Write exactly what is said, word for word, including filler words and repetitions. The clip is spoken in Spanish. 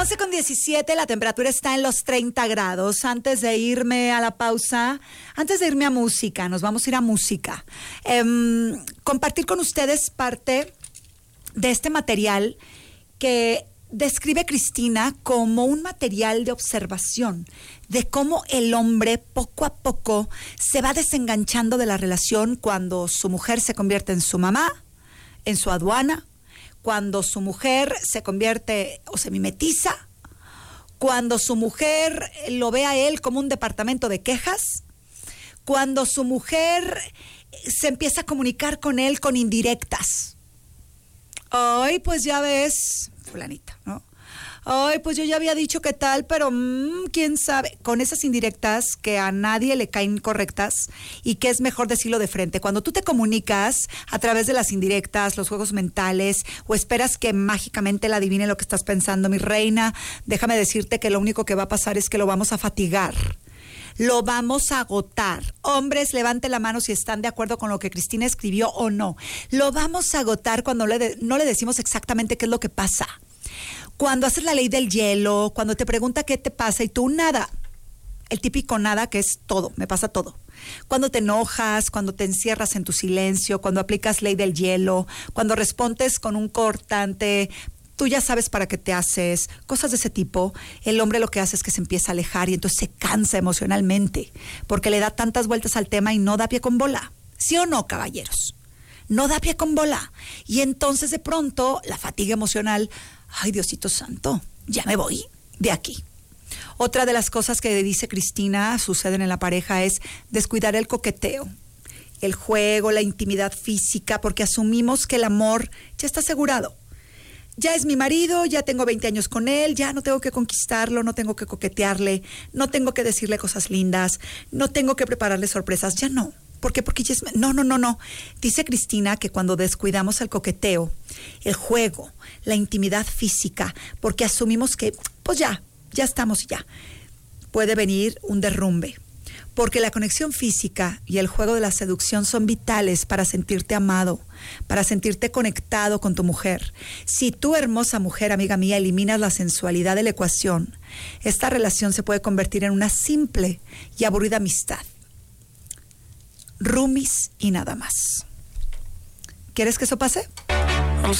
once con diecisiete, la temperatura está en los treinta grados. Antes de irme a la pausa, antes de irme a música, nos vamos a ir a música. Eh, compartir con ustedes parte de este material que describe Cristina como un material de observación de cómo el hombre poco a poco se va desenganchando de la relación cuando su mujer se convierte en su mamá, en su aduana, cuando su mujer se convierte o se mimetiza, cuando su mujer lo ve a él como un departamento de quejas, cuando su mujer se empieza a comunicar con él con indirectas. Ay, pues ya ves, fulanita, ¿no? Ay, pues yo ya había dicho qué tal, pero mmm, quién sabe, con esas indirectas que a nadie le caen correctas y que es mejor decirlo de frente. Cuando tú te comunicas a través de las indirectas, los juegos mentales, o esperas que mágicamente la adivine lo que estás pensando, mi reina, déjame decirte que lo único que va a pasar es que lo vamos a fatigar. Lo vamos a agotar. Hombres, levante la mano si están de acuerdo con lo que Cristina escribió o no. Lo vamos a agotar cuando le de, no le decimos exactamente qué es lo que pasa. Cuando haces la ley del hielo, cuando te pregunta qué te pasa y tú nada. El típico nada, que es todo, me pasa todo. Cuando te enojas, cuando te encierras en tu silencio, cuando aplicas ley del hielo, cuando respondes con un cortante, tú ya sabes para qué te haces, cosas de ese tipo. El hombre lo que hace es que se empieza a alejar y entonces se cansa emocionalmente porque le da tantas vueltas al tema y no da pie con bola. ¿Sí o no, caballeros? No da pie con bola. Y entonces de pronto la fatiga emocional, ay, Diosito santo, ya me voy de aquí. Otra de las cosas que dice Cristina suceden en la pareja es descuidar el coqueteo, el juego, la intimidad física, porque asumimos que el amor ya está asegurado. Ya es mi marido, ya tengo veinte años con él, ya no tengo que conquistarlo, no tengo que coquetearle, no tengo que decirle cosas lindas, no tengo que prepararle sorpresas, ya no. ¿Por qué? Porque ya es... No, no, no, no. Dice Cristina que cuando descuidamos el coqueteo, el juego, la intimidad física, porque asumimos que, pues ya, ya estamos y ya, puede venir un derrumbe. Porque la conexión física y el juego de la seducción son vitales para sentirte amado, para sentirte conectado con tu mujer. Si tú, hermosa mujer, amiga mía, eliminas la sensualidad de la ecuación, esta relación se puede convertir en una simple y aburrida amistad. Roomies y nada más. ¿Quieres que eso pase?